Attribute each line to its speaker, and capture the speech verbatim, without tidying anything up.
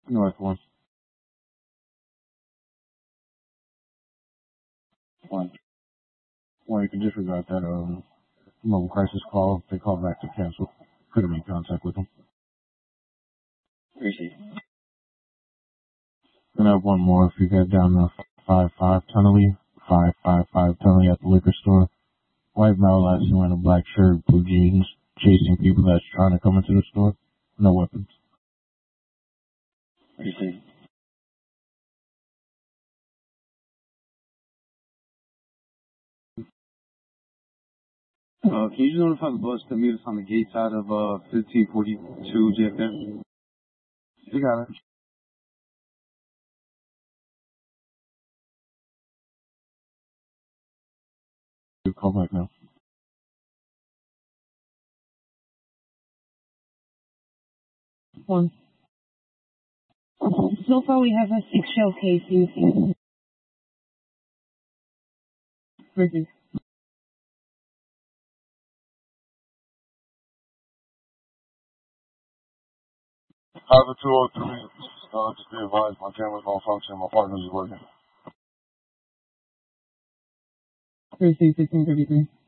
Speaker 1: North one. One. Or you can disregard that um mobile crisis call. If they call back to cancel, could have made contact with them.
Speaker 2: Appreciate it.
Speaker 1: Gonna have one more. If you head down the five five Tunnely, five five five Tunnely at the liquor store. White male last seen wearing a black shirt, blue jeans, chasing people that's trying to come into the store. No weapons.
Speaker 2: Appreciate it. Uh, can you just notify the bus to meet us on the gate side of uh fifteen forty-two J F K?
Speaker 1: You got it. You call back now.
Speaker 3: One. So far we have a six shell casing. Richard.
Speaker 1: Five two oh three. Uh, just be advised, my camera's gonna function. My partner's is working.
Speaker 3: Thursday, fifteen thirty-three.